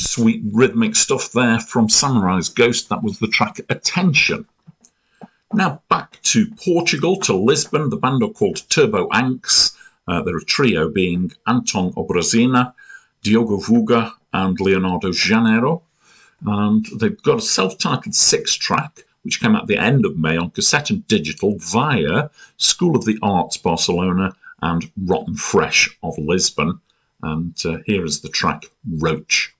sweet rhythmic stuff there from Samurai's Ghost. That was the track Attention. Now back to Portugal, to Lisbon. The band are called Turbo Anx. They're a trio being Anton Obrazina, Diogo Vuga and Leonardo Janeiro. And they've got a self-titled 6-track, which came out at the end of May on cassette and digital via School of the Arts Barcelona and Rotten Fresh of Lisbon. And here is the track Roach.